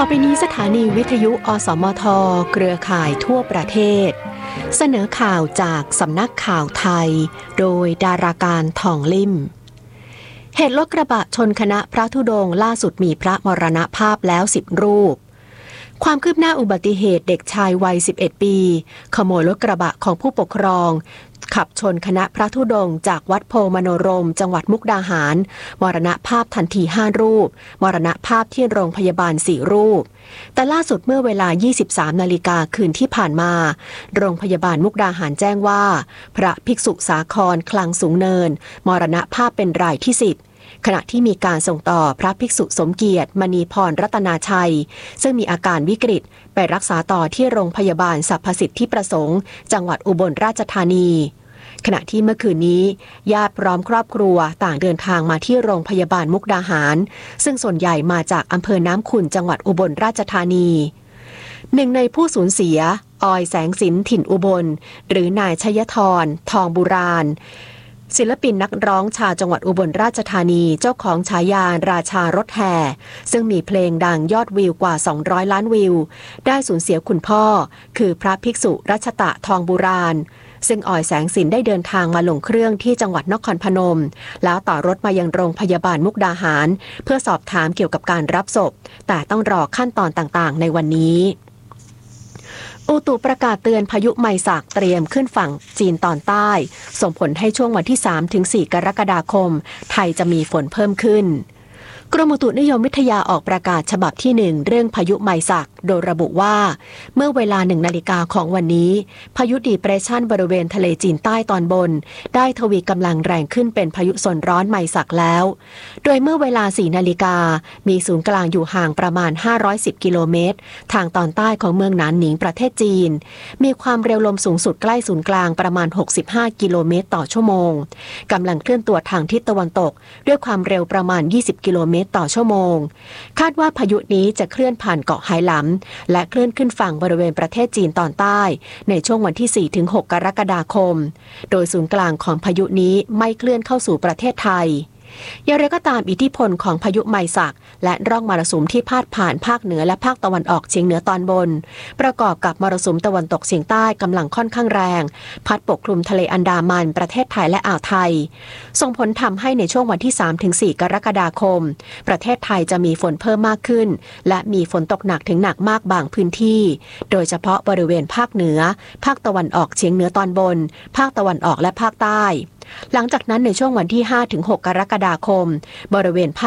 ไปนี้สถานีวิทยุอสมทเครือข่ายทั่วประเทศเสนอข่าวจากสำนักข่าวไทยโดยดาราการทองลิ่มเหตุรถกระบะชนคณะพระธุดงค์ล่าสุดมีพระมรณภาพแล้ว10 รูปความคืบหน้าอุบัติเหตุเด็กชายวัย11 ปีขโมยรถกระบะของผู้ปกครองขับชนคณะพระธุดงค์จากวัดโพมโนรมจังหวัดมุกดาหารมรณภาพทันที5 รูปมรณภาพที่โรงพยาบาล4 รูปแต่ล่าสุดเมื่อเวลา 23 นาฬิกาคืนที่ผ่านมาโรงพยาบาลมุกดาหารแจ้งว่าพระภิกษุสาครคลังสูงเนินมรณภาพเป็นรายที่10ขณะที่มีการส่งต่อพระภิกษุสมเกียรติมณีพรรัตนาชัยซึ่งมีอาการวิกฤตไปรักษาต่อที่โรงพยาบาลสรรพสิทธิประสงค์จังหวัดอุบลราชธานีขณะที่เมื่อคืนนี้ญาติพร้อมครอบครัวต่างเดินทางมาที่โรงพยาบาลมุกดาหารซึ่งส่วนใหญ่มาจากอำเภอน้ำขุ่นจังหวัดอุบลราชธานีหนึ่งในผู้สูญเสียออยแสงสินถิ่นอุบลหรือนายชยธรทองบุราณศิลปินนักร้องชาวจังหวัดอุบลราชธานีเจ้าของฉายาราชารถแห่ซึ่งมีเพลงดังยอดวิวกว่า200 ล้านวิวได้สูญเสียคุณพ่อคือพระภิกษุรัชตะทองบุราณซึ่งออยแสงสินได้เดินทางมาลงเครื่องที่จังหวัดนครพนมแล้วต่อรถมายังโรงพยาบาลมุกดาหารเพื่อสอบถามเกี่ยวกับการรับศพแต่ต้องรอขั้นตอนต่างๆในวันนี้อุตุประกาศเตือนพายุไมซากเตรียมขึ้นฝั่งจีนตอนใต้ส่งผลให้ช่วงวันที่ 3-4 กรกฎาคมไทยจะมีฝนเพิ่มขึ้นกรมอุตุนิยมวิทยาออกประกาศฉบับที่1เรื่องพายุไมซากโดยระบุว่าเมื่อเวลา 1 นาฬิกาของวันนี้พายุดีเพรสชันบริเวณทะเลจีนใต้ตอนบนได้ทวีกำลังแรงขึ้นเป็นพายุโซนร้อนไมซากแล้วโดยเมื่อเวลา 4 นาฬิกามีศูนย์กลางอยู่ห่างประมาณ510 กิโลเมตรทางตอนใต้ของเมืองหนานหนิงประเทศจีนมีความเร็วลมสูงสุดใกล้ศูนย์กลางประมาณ65 กิโลเมตรต่อชั่วโมงกำลังเคลื่อนตัวทางทิศตะวันตกด้วยความเร็วประมาณ20 กิโลเมตรต่อชั่วโมงคาดว่าพายุนี้จะเคลื่อนผ่านเกาะไหหลำและเคลื่อนขึ้นฝั่งบริเวณประเทศจีนตอนใต้ในช่วงวันที่ 4-6 กรกฎาคมโดยศูนย์กลางของพายุนี้ไม่เคลื่อนเข้าสู่ประเทศไทยอย่างไรก็ตามอิทธิพลของพายุไมซากและร่องมรสุมที่พาดผ่านภาคเหนือและภาคตะวันออกเฉียงเหนือตอนบนประกอบกับมรสุมตะวันตกเฉียงใต้กำลังค่อนข้างแรงพัดปกคลุมทะเลอันดามันประเทศไทยและอ่าวไทยส่งผลทำให้ในช่วงวันที่ 3-4 กรกฎาคมประเทศไทยจะมีฝนเพิ่มมากขึ้นและมีฝนตกหนักถึงหนักมากบางพื้นที่โดยเฉพาะบริเวณภาคเหนือภาคตะวันออกเฉียงเหนือตอนบนภาคตะวันออกและภาคใต้หลังจากนั้นในช่วงวันที่ 5-6 กรกฎาคมบริเวณภาค